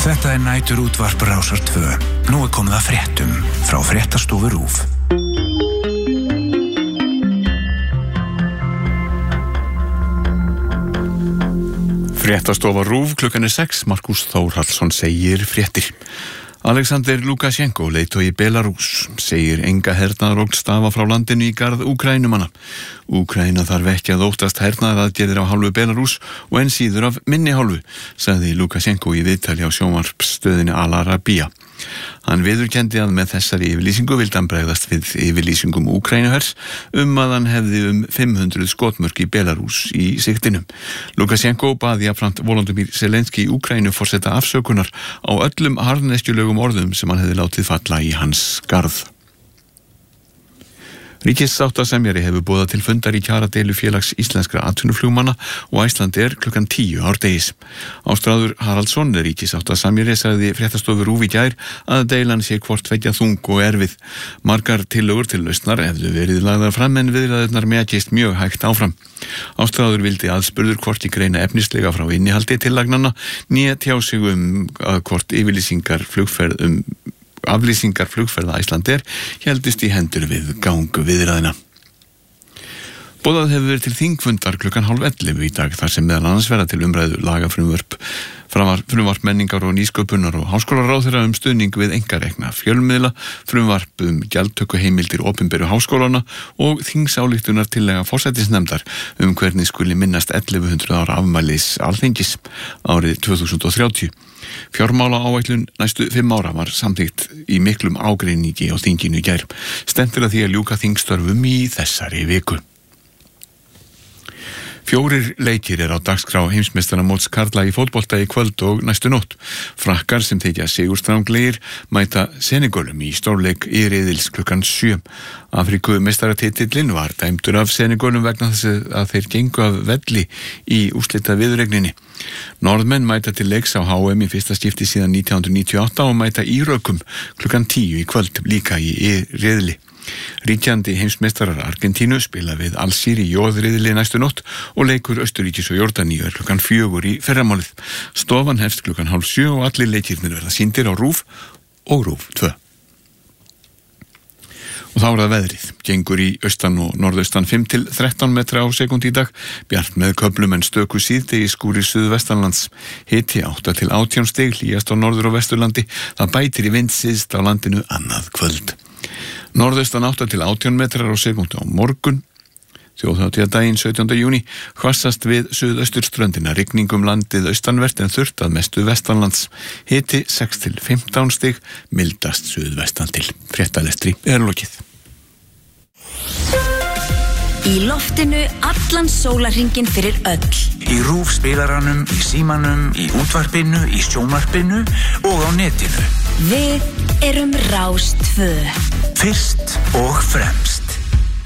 Þetta nætur útvarp Rásar 2. Nú komið að fréttum frá fréttastofu RÚV. Fréttastofa RÚV klukkan 6. Markus Þórhallsson segir fréttir. Alexander Lukashenko, leiðtogi Belarús, segir enga hernaðarógn stafa frá landinu í garð Úkraínumanna. Úkraína þarf ekki að óttast hernaðaraðgerðir á hálfu Belarús og enn síður af minni hálfu, sagði Lukashenko í viðtali á sjónvarpsstöðinni Al Arabiya. Hann viðurkenndi að með þessari yfirlýsingu vildi hann bregðast við yfirlýsingum Úkraínuhers að hann hefði 500 skotmörk í Belarús í sigtinum. Lukashenko baði jafnframt Volodymyr Zelenský í Úkraínu forseta afsökunar á öllum harðneskjulegum orðum sem hann hefði látið falla í hans garð. Ríkissáttasemjari hefur boðað til fundar í kjaradeilu félags íslenskra atvinnuflugmanna og Icelandair klukkan 10 árdegis. Ástráður Haraldsson, ríkissáttasemjari, sagði fréttastofu RÚV í gær að deilan sé hvort tveggja þung og erfið. Margar tillögur til lausnar hefðu verið lagðar fram en viðræðurnar mjakist mjög hægt áfram. Ástráður vildi aðspurður hvort í greina efnislega frá innihaldi tillagnanna né tjá sig hvort aflýsingar flugferða Icelandair héldust í hendur við gangu viðræðina. Boðað hefur verið til þingfundar klukkan 10:30 í dag þar sem meðal annars verða til umræðu frumvarp menningar og nýsköpunar og háskólaráðherra stuðning við einkarekna fjölmiðla, frumvarp gjaldtökuheimildir opinberu háskólana og þingsályktunar tillaga forsætisnefndar hvernig skuli minnast 1100 ára afmælis Alþingis árið 2030. Fjármálaáætlun næstu 5 ára var samþykkt í miklum ágreiningi á þinginu í gær. Stefnt að því að ljúka þingstörfum í þessari viku. 4 leikir á dagskrá heimsmeistaramóts karla í fótbolta í kvöld og næstu nótt. Frakkar sem þykja sigurstranglegir mæta Senegölum í stórleik í riðils klukkan 7. Afríkumeistaratitilinn var dæmdur af Senegölum vegna þess að þeir gengu af velli í úrslita viðuregninni. Norðmenn mæta til leiks á HM í fyrsta skipti síðan 1998 og mæta Írökum klukkan 10 í kvöld líka í riðli. Ríkjandi heimsmeistarar Argentínu spila við Alsír í jóðriðli næstu nótt og leikur Austurríkis og Jórdaníu klukkan 4 í fyrramálið. Stofan hefst klukkan 6:30 og allir leikirnir verða sýndir á RÚV og RÚV 2. Og þá það veðrið. Gengur í austan og norðaustan 5 til 13 metra á sekúndu í dag. Bjart með köflum en stöku síðdegi skúrir suðvestanlands. Hiti 8 til 18 stig, hlýjast á norður- og vesturlandi. Það bætir í vind syðst á landinu annað kvöld. Norðaustan 8 til 18 metrar á sekúndu á morgun. Þjóðhátíðardaginn 17. júní. Hvassast við suðausturströndina, rigning landið austanvert en þurrt að mestu vestanlands. Hiti 6 til 15 stig, mildast suðvestan til. Fréttalestri lokið. Í loftinu allan sólarhringinn fyrir öll. Í RÚV spilaranum, í símanum, í útvarpinu, í sjónvarpinu og á netinu. Við erum Rás 2. Fyrst og fremst.